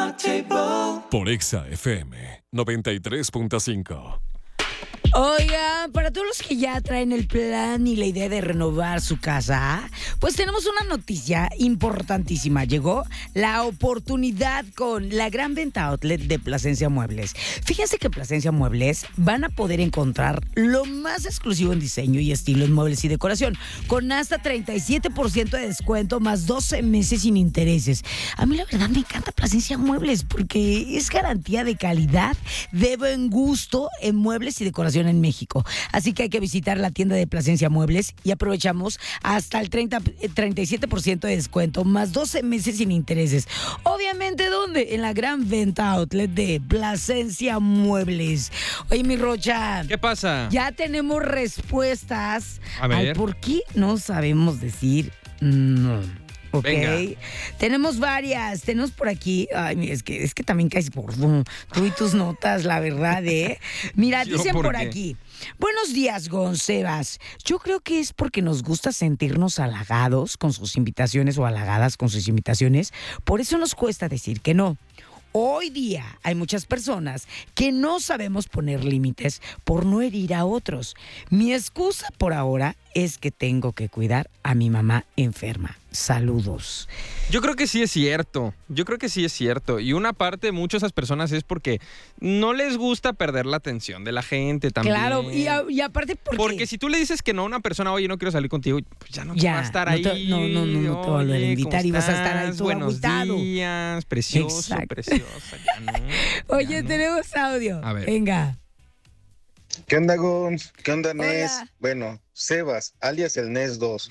Por Exa FM 93.5. Oigan, para todos los que ya traen el plan y la idea de renovar su casa, pues tenemos una noticia importantísima. Llegó la oportunidad con la gran venta outlet de Plasencia Muebles. Fíjense que en Plasencia Muebles van a poder encontrar lo más exclusivo en diseño y estilo en muebles y decoración, con hasta 37% de descuento más 12 meses sin intereses. A mí la verdad me encanta Plasencia Muebles porque es garantía de calidad, de buen gusto en muebles y decoración en México. Así que hay que visitar la tienda de Plasencia Muebles y aprovechamos hasta el 37% de descuento, más 12 meses sin intereses. Obviamente, ¿dónde? En la gran venta outlet de Plasencia Muebles. Oye, mi Rocha. ¿Qué pasa? Ya tenemos respuestas A ver. al por qué no sabemos decir no. Ok, Venga. Tenemos varias, tenemos por aquí, ay, es que también caes por tú y tus notas, la verdad, ¿eh? Mira, ¿Yo dicen por por qué? aquí, buenos días, Gonzebas. Yo creo que es porque nos gusta sentirnos halagados con sus invitaciones o halagadas con sus invitaciones, por eso nos cuesta decir que no. Hoy día hay muchas personas que no sabemos poner límites por no herir a otros. Mi excusa por ahora es que tengo que cuidar a mi mamá enferma. Saludos. Yo creo que sí es cierto. Y una parte de muchas de esas personas es porque no les gusta perder la atención de la gente también. Claro, y aparte porque si tú le dices que no a una persona, oye, no quiero salir contigo, pues ya no va a estar no te- ahí. no te va a volver a Oye, invitar ¿cómo y vas a estar ahí estás? todo Buenos agüitado. días, precioso, Exacto. preciosa. Ya no, Oye, ya no. tenemos audio. A ver. Venga. ¿Qué onda, Gons? ¿Qué onda, Nes? Hola. Bueno, Sebas, alias el Nes 2.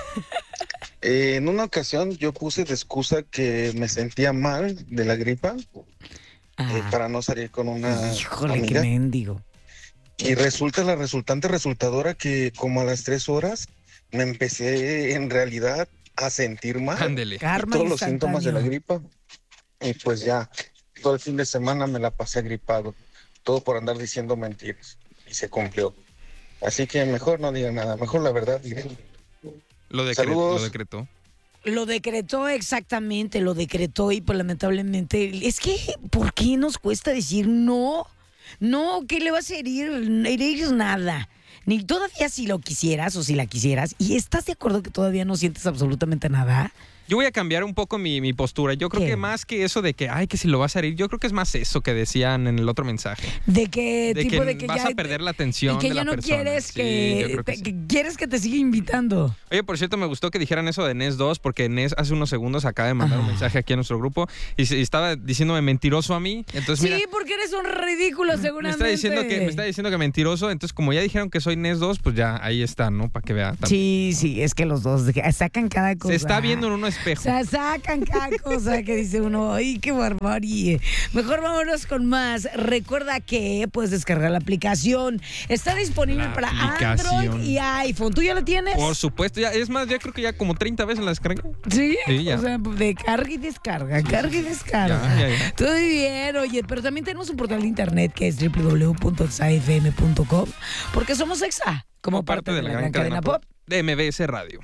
En una ocasión yo puse de excusa que me sentía mal de la gripa para no salir con una Híjole, qué amiga. mendigo. Y resulta la resultadora que como a las 3 horas me empecé en realidad a sentir mal. Ándele. Y Karma todos los síntomas de la instantáneo. gripa. Y pues ya, todo el fin de semana me la pasé agripado. Todo por andar diciendo mentiras. Y se cumplió. Así que mejor no digan nada. Mejor la verdad diré. Saludos. Lo decretó. Lo decretó exactamente, lo decretó y pues lamentablemente, es que, ¿por qué nos cuesta decir no? No, ¿qué le vas a herir? Herir nada. Ni todavía si lo quisieras o si la quisieras. ¿Y estás de acuerdo que todavía no sientes absolutamente nada? Yo voy a cambiar un poco mi postura. Yo creo ¿Qué? que más que eso de que, ay, que si lo vas a herir, yo creo que es más eso que decían en el otro mensaje. De que, De tipo que de que vas ya a perder la atención y que de ya la no persona. quieres Sí, yo creo que sí. que quieres que te siga invitando. Oye, por cierto, me gustó que dijeran eso de Nes 2, porque Nes hace unos segundos acaba de mandar un mensaje aquí a nuestro grupo y estaba diciéndome mentiroso a mí. Entonces, Sí, mira, porque eres un ridículo me seguramente. está diciendo que mentiroso. Entonces, como ya dijeron que soy Nes 2, pues ya ahí está, ¿no? Para que vea también. Sí, es que los dos sacan cada cosa. Se está viendo en un espejo. O sea, sacan cada cosa que dice uno, ¡ay, qué barbarie! Mejor vámonos con más. Recuerda que puedes descargar la aplicación. Está disponible La para aplicación. Android y iPhone. ¿Tú ya la tienes? Por supuesto, ya, es más, ya creo que ya como 30 veces la descargué. ¿Sí? Sí, ya. O sea, de carga y descarga, carga y descarga. Ya. Todo bien, oye, pero también tenemos un portal de internet que es www.exafm.com porque somos Exa, como parte de la gran cadena pop. de MBS Radio.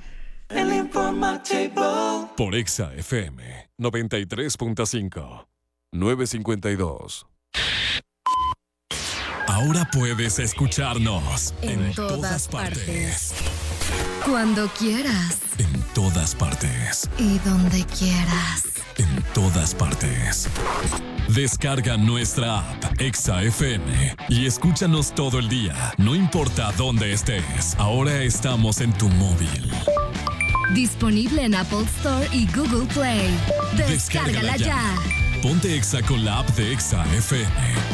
Por Exa FM 93.5 952. Ahora puedes escucharnos En todas partes. Cuando quieras. En todas partes. Y donde quieras. En todas partes. Descarga nuestra app Exa FM y escúchanos todo el día, no importa dónde estés. Ahora estamos en tu móvil. Disponible en Apple Store y Google Play. Descárgala ya. Ponte Exa con la app de Exa FM.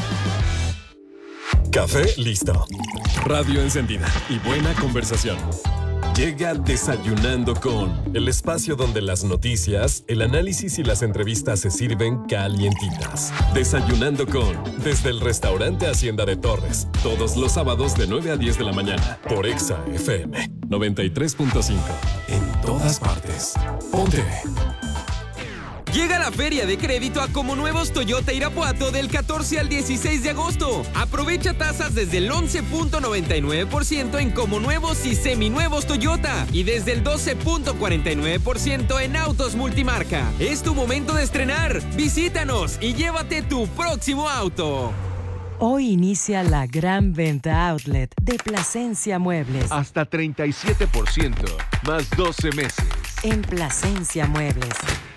Café listo. Radio encendida y buena conversación. Llega Desayunando con, el espacio donde las noticias, el análisis y las entrevistas se sirven calientitas. Desayunando con, desde el restaurante Hacienda de Torres, todos los sábados de 9 a 10 de la mañana, por Exa FM 93.5. En todas partes. Ponte. Llega la Feria de Crédito a Comonuevos Toyota Irapuato del 14 al 16 de agosto. Aprovecha tasas desde el 11.99% en Comonuevos y seminuevos Toyota y desde el 12.49% en autos multimarca. Es tu momento de estrenar. Visítanos y llévate tu próximo auto. Hoy inicia la gran venta outlet de Plasencia Muebles. Hasta 37%, más 12 meses. En Plasencia Muebles.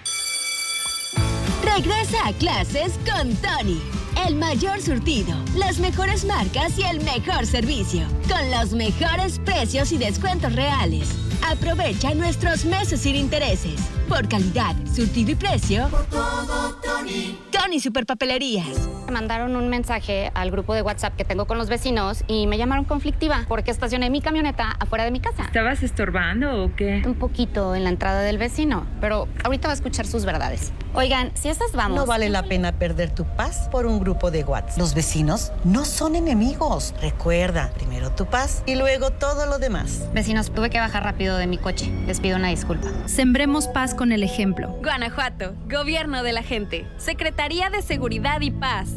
Regresa a clases con Tony. El mayor surtido, las mejores marcas y el mejor servicio. Con los mejores precios y descuentos reales. Aprovecha nuestros meses sin intereses. Por calidad, surtido y precio. Por todo, Tony. Tony Superpapelerías. Me mandaron un mensaje al grupo de WhatsApp que tengo con los vecinos y me llamaron conflictiva porque estacioné mi camioneta afuera de mi casa. ¿Estabas estorbando o qué? Un poquito en la entrada del vecino, pero ahorita va a escuchar sus verdades. Oigan, si estas vamos... No vale la pena perder tu paz por un grupo de WhatsApp. Los vecinos no son enemigos. Recuerda, primero tu paz y luego todo lo demás. Vecinos, tuve que bajar rápido de mi coche. Les pido una disculpa. Sembremos paz con el ejemplo. Guanajuato, Gobierno de la Gente, Secretaría de Seguridad y Paz.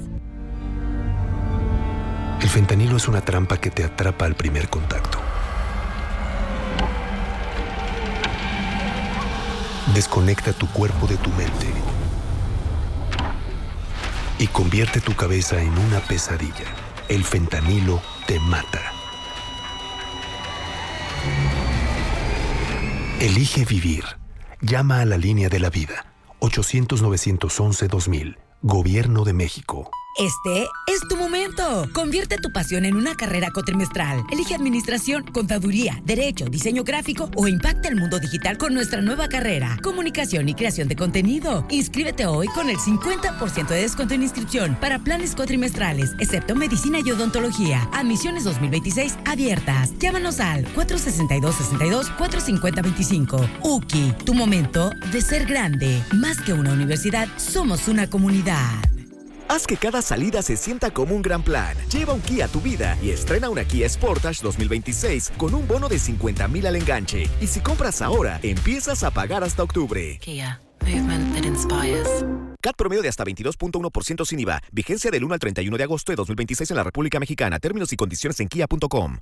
El fentanilo es una trampa que te atrapa al primer contacto. Desconecta tu cuerpo de tu mente y convierte tu cabeza en una pesadilla. El fentanilo te mata. Elige vivir. Llama a la línea de la vida. 800-911-2000. Gobierno de México. Este es tu momento. Convierte tu pasión en una carrera cuatrimestral. Elige administración, contaduría, derecho, diseño gráfico o impacta el mundo digital con nuestra nueva carrera, comunicación y creación de contenido. Inscríbete hoy con el 50% de descuento en inscripción para planes cuatrimestrales, excepto medicina y odontología. Admisiones 2026 abiertas. Llámanos al 462-62-450-25. UKI, tu momento de ser grande. Más que una universidad, somos una comunidad. Haz que cada salida se sienta como un gran plan. Lleva un Kia a tu vida y estrena una Kia Sportage 2026 con un bono de 50,000 al enganche. Y si compras ahora, empiezas a pagar hasta octubre. Kia, movement that inspires. CAT promedio de hasta 22.1% sin IVA. Vigencia del 1 al 31 de agosto de 2026 en la República Mexicana. Términos y condiciones en kia.com.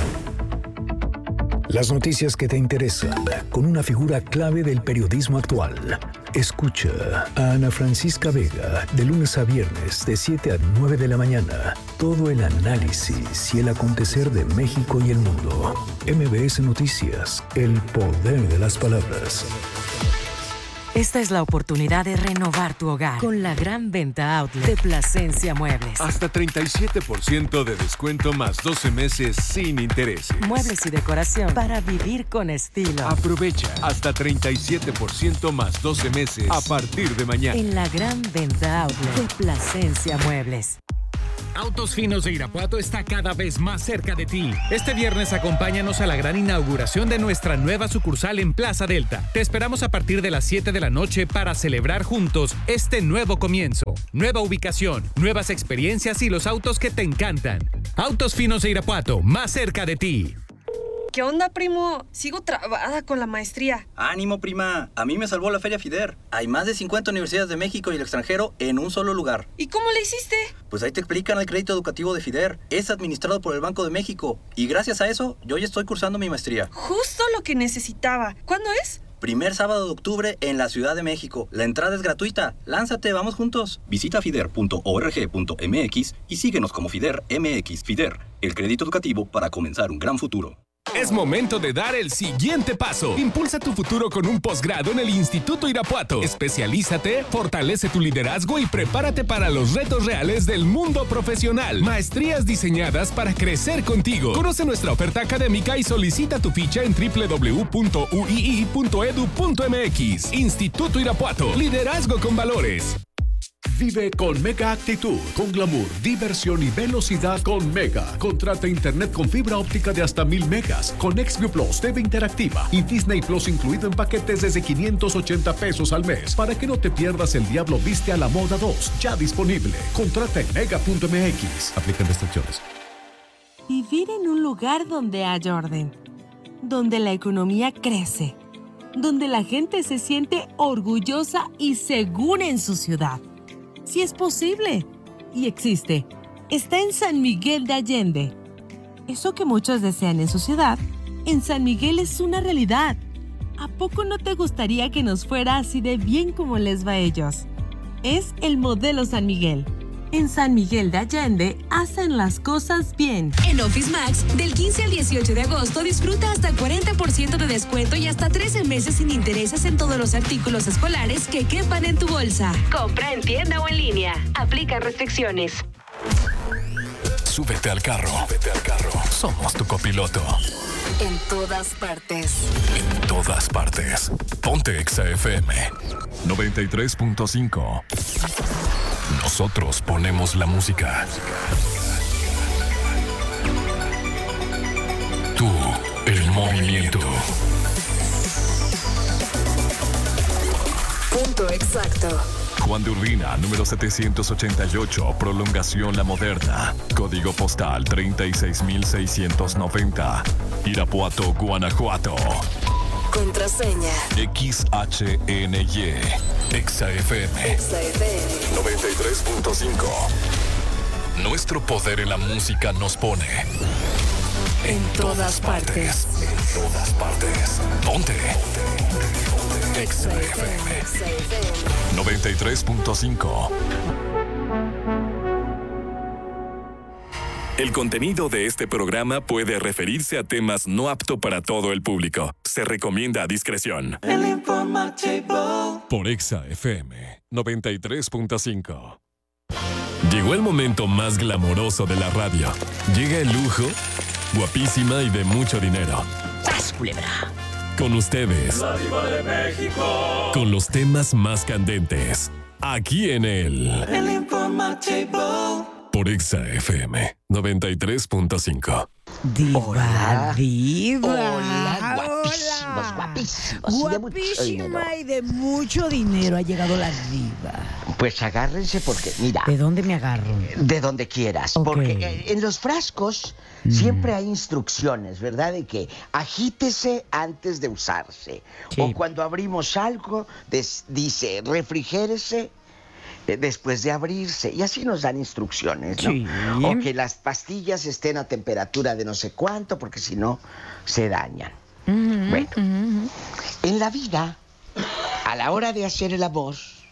Las noticias que te interesan, con una figura clave del periodismo actual. Escucha a Ana Francisca Vega, de lunes a viernes, de 7 a 9 de la mañana. Todo el análisis y el acontecer de México y el mundo. MBS Noticias, el poder de las palabras. Esta es la oportunidad de renovar tu hogar con la gran venta outlet de Plasencia Muebles. Hasta 37% de descuento más 12 meses sin intereses. Muebles y decoración para vivir con estilo. Aprovecha hasta 37% más 12 meses a partir de mañana. En la gran venta outlet de Plasencia Muebles. Autos Finos de Irapuato está cada vez más cerca de ti. Este viernes acompáñanos a la gran inauguración de nuestra nueva sucursal en Plaza Delta. Te esperamos a partir de las 7 de la noche para celebrar juntos este nuevo comienzo. Nueva ubicación, nuevas experiencias y los autos que te encantan. Autos Finos de Irapuato, más cerca de ti. ¿Qué onda, primo? Sigo trabada con la maestría. Ánimo, prima. A mí me salvó la Feria FIDER. Hay más de 50 universidades de México y el extranjero en un solo lugar. ¿Y cómo le hiciste? Pues ahí te explican el crédito educativo de FIDER. Es administrado por el Banco de México. Y gracias a eso, yo ya estoy cursando mi maestría. Justo lo que necesitaba. ¿Cuándo es? Primer sábado de octubre en la Ciudad de México. La entrada es gratuita. Lánzate, vamos juntos. Visita fider.org.mx y síguenos como FIDER MX. FIDER, el crédito educativo para comenzar un gran futuro. Es momento de dar el siguiente paso. Impulsa tu futuro con un posgrado en el Instituto Irapuato. Especialízate, fortalece tu liderazgo y prepárate para los retos reales del mundo profesional. Maestrías diseñadas para crecer contigo. Conoce nuestra oferta académica y solicita tu ficha en www.uii.edu.mx. Instituto Irapuato. Liderazgo con valores. Vive con Mega Actitud, con glamour, diversión y velocidad con Mega. Contrata internet con fibra óptica de hasta 1000 megas, con XView Plus, TV interactiva y Disney Plus incluido en paquetes desde 580 pesos al mes. Para que no te pierdas El Diablo Viste a la Moda 2, ya disponible. Contrata en mega.mx. Aplican restricciones. Vivir en un lugar donde haya orden, donde la economía crece, donde la gente se siente orgullosa y segura en su ciudad. Sí es posible y existe. Está en San Miguel de Allende. Eso que muchos desean en su ciudad, en San Miguel es una realidad. ¿A poco no te gustaría que nos fuera así de bien como les va a ellos? Es el modelo San Miguel. En San Miguel de Allende hacen las cosas bien. En Office Max, del 15 al 18 de agosto, disfruta hasta 40% de descuento y hasta 13 meses sin intereses en todos los artículos escolares que quepan en tu bolsa. Compra en tienda o en línea. Aplica restricciones. Súbete al carro. Somos tu copiloto. En todas partes. En todas partes. Ponte Exa FM 93.5. Nosotros ponemos la música. Tú, el movimiento. Punto exacto. Juan de Urbina, número 788, prolongación La Moderna. Código postal 36690. Irapuato, Guanajuato. Contraseña. XHNY. Exa FM. 93.5. Nuestro poder en la música nos pone en todas partes. En todas partes. Ponte. Exa FM 93.5. El contenido de este programa puede referirse a temas no apto para todo el público. Se recomienda discreción. El informativo. Por Exa FM 93.5. Llegó el momento más glamoroso de la radio. Llega el lujo, guapísima y de mucho dinero. ¡Sas, culebra! Con ustedes. La Diva de México. Con los temas más candentes. Aquí en El informativo. Por Exa FM 93.5. Diva, Hola. diva. Hola, Hola. guapísimos. Guapísima y de mucho dinero ha llegado la diva. Pues agárrense porque, mira. ¿De dónde me agarro? De donde quieras. Ok. Porque en los frascos siempre hay instrucciones, ¿verdad? De que agítese antes de usarse. Sí. O cuando abrimos algo, dice refrigérese después de abrirse. Y así nos dan instrucciones, ¿no? Sí. O que las pastillas estén a temperatura de no sé cuánto, porque si no, se dañan. Bueno, en la vida, a la hora de hacer el amor,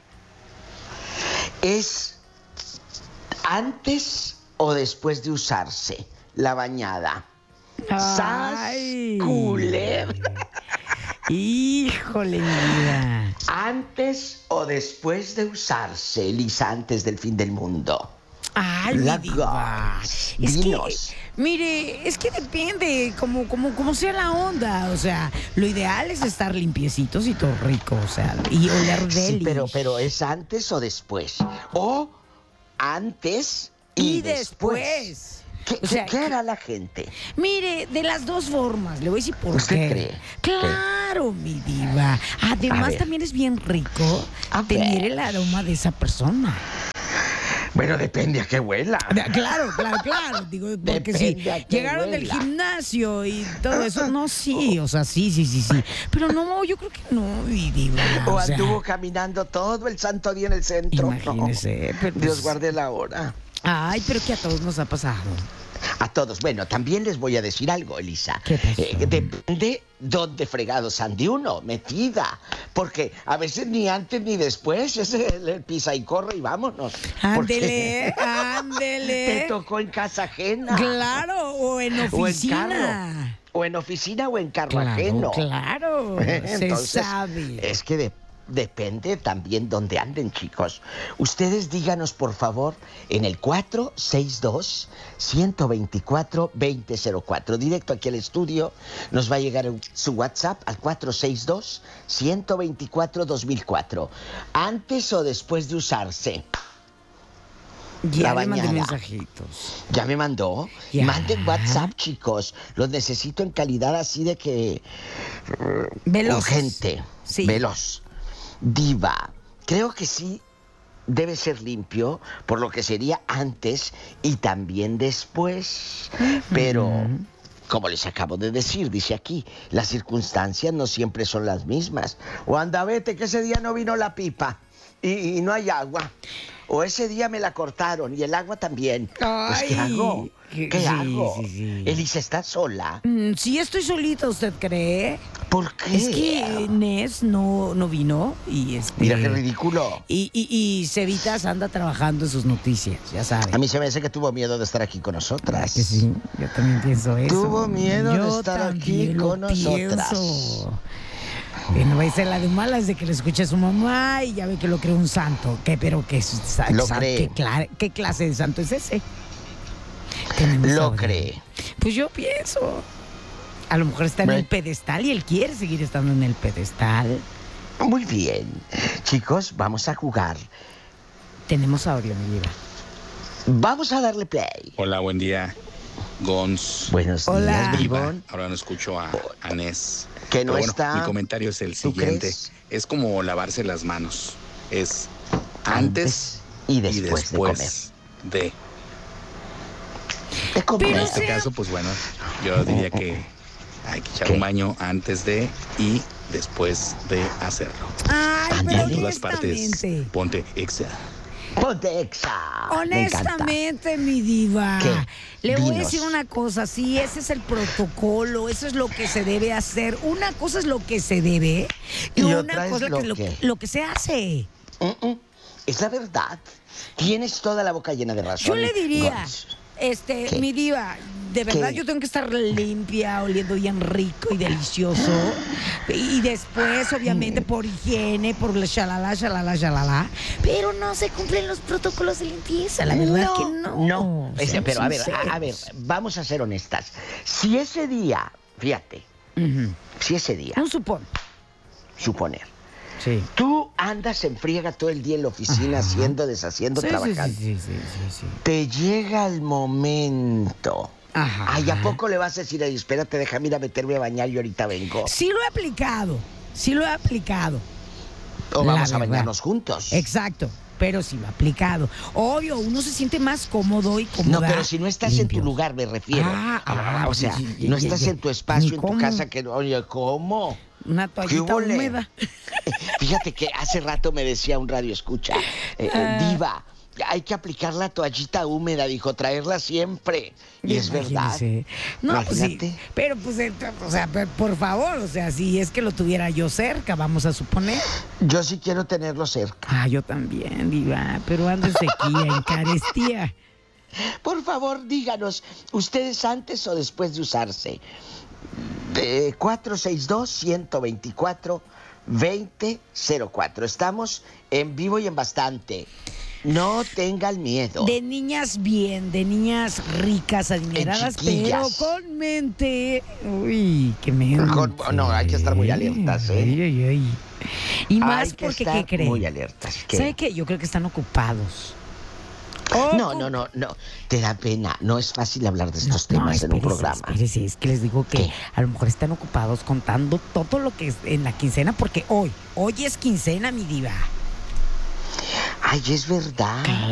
es antes o después de usarse la bañada. Ay. ¡Sas, culebra! Híjole, mira. Antes o después de usarse, Elisa, antes del fin del mundo. Ay, mi diva. Dinos. Mire, es que depende como sea la onda. O sea, lo ideal es estar limpiecitos y todo rico, o sea, y oler deli. Sí, pero ¿es antes o después? O antes y después. ¿Qué hará la gente? Mire, de las dos formas, le voy a decir por ¿Usted qué. cree? Claro, mi diva. Además, también es bien rico tener el aroma de esa persona. Bueno, depende a qué huela. Claro. Digo, porque si llegaron del gimnasio y todo eso, no, sí, o sea, sí. Pero no, yo creo que no, mi diva. O anduvo caminando todo el santo día en el centro. Imagínese. No. Pero, Dios guarde la hora. Ay, pero que a todos nos ha pasado. A todos. Bueno, también les voy a decir algo, Elisa. ¿Qué pasó? Depende dónde fregados ande uno, metida. Porque a veces ni antes ni después es el pisa y corre y vámonos. Ándele. Te tocó en casa ajena. Claro, o en oficina. O en oficina o en carro ajeno. Claro, Entonces, se sabe. Es que depende también dónde anden, chicos. Ustedes díganos, por favor, en el 462-124-2004. Directo aquí al estudio. Nos va a llegar su WhatsApp al 462-124-2004. ¿Antes o después de usarse? Ya le mandé mensajitos. ¿Ya me mandó? Ya. Manden WhatsApp, chicos. Los necesito en calidad así de que... Veloz. Urgente. Sí. Veloz. Diva. Creo que sí debe ser limpio, por lo que sería antes y también después. Pero como les acabo de decir, dice aquí, las circunstancias no siempre son las mismas. O anda, vete, que ese día no vino la pipa y no hay agua. O ese día me la cortaron y el agua también. Pues, ¿qué hago? ¿Qué hago? Sí. Elisa, ¿está sola? Sí, estoy solita, ¿usted cree? ¿Por qué? Es que Nes no vino y Mira qué ridículo. Y Cevitas anda trabajando en sus noticias, ya sabe. A mí se me hace que tuvo miedo de estar aquí con nosotras. Que sí, yo también pienso eso. Tuvo miedo de estar aquí con nosotras. No va a ser la de malas de que le escuche a su mamá y ya ve que lo cree un santo. ¿Pero qué lo cree? ¿Qué clase de santo es ese? Lo cree. Pues yo pienso. A lo mejor está en el pedestal y él quiere seguir estando en el pedestal. Muy bien. Chicos, vamos a jugar. Tenemos audio, mi vida. Vamos a darle play. Hola, buen día. Gons. Buenos días, Bribón. Ahora no escucho a Nes. Que no está. Mi comentario es el siguiente. Es como lavarse las manos. Es antes y después de comer. En este caso, pues bueno, yo diría que hay que echar un baño antes de y después de hacerlo. Ay, en todas las partes, ponte exa. Ponte exa. Honestamente, mi diva. ¿Qué? Le voy a decir una cosa. Sí, ese es el protocolo. Eso es lo que se debe hacer. Una cosa es lo que se debe y una cosa es lo que se hace. Es la verdad. Tienes toda la boca llena de razón. Yo le diría, mi diva, de verdad yo tengo que estar limpia, oliendo bien rico y delicioso. Y después, obviamente, por higiene, por la shalala. Pero no se cumplen los protocolos de limpieza, la verdad que no. No, pero a ver, vamos a ser honestas. Si ese día, fíjate, si ese día... Suponer. Sí. Tú andas en friega todo el día en la oficina, haciendo, deshaciendo, trabajando. Sí. Te llega el momento. Ajá. Ay, ¿a poco le vas a decir, espérate, déjame ir a meterme a bañar y ahorita vengo? Sí lo he aplicado. O vamos a bañarnos juntos. Exacto. Pero sí lo he aplicado. Obvio, uno se siente más cómodo y cómoda. No, pero si no estás en tu lugar, me refiero. O sea, no estás en tu espacio, en tu casa, que oye, ¿cómo? Una toallita húmeda. Fíjate que hace rato me decía un radio escucha, Diva, hay que aplicar la toallita húmeda, dijo, traerla siempre. Y es verdad. No, pues sí, pero pues, o sea, por favor, o sea, si es que lo tuviera yo cerca, vamos a suponer. Yo sí quiero tenerlo cerca. Yo también, Diva, pero ando sequía, en carestía. Por favor, díganos, ¿ustedes antes o después de usarse? 462-124-2004. Estamos en vivo y en bastante. No tengan miedo. De niñas bien, de niñas ricas, adineradas, pero con mente. Uy, qué mente. No, hay que estar muy alertas, Y más porque, ¿qué creen? Muy alertas. ¿Sabe qué? Yo creo que están ocupados. No. Te da pena. No es fácil hablar de estos temas en un programa. Espérese, es que les digo que a lo mejor están ocupados contando todo lo que es en la quincena, porque hoy es quincena, mi diva. Ay, es verdad.